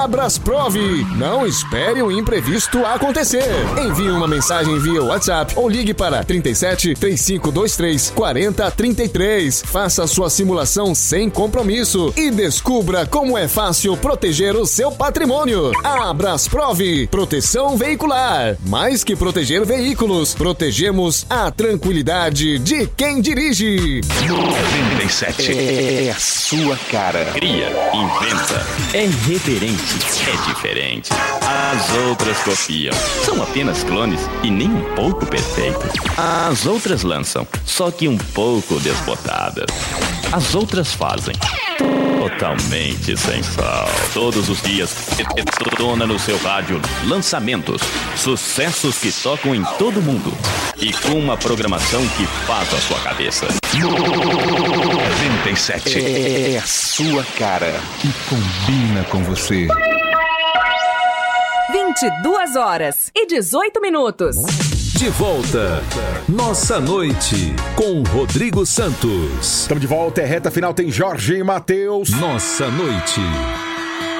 Abrasprov. Não espere o imprevisto acontecer. Envie uma mensagem via WhatsApp ou ligue para 37 3523 4033. Faça sua simulação sem compromisso e descubra como é fácil proteger o seu patrimônio. Abrasprov, proteção veicular. Mais que proteger veículos, protegemos a tranquilidade de quem dirige. 97 é a sua cara. Cria, inventa, é irreverente, é diferente. As outras copiam, são apenas clones e nem um pouco perfeitas. As outras lançam, só que um pouco desbotadas. As outras fazem totalmente sem sal. Todos os dias, detona no seu rádio lançamentos, sucessos que tocam em todo mundo e com uma programação que faz a sua cabeça. 97 é a sua cara e combina com você. 22 horas e 18 minutos. De volta, Nossa Noite, com Rodrigo Santos. Estamos de volta, é reta final, tem Jorge e Matheus. Nossa Noite.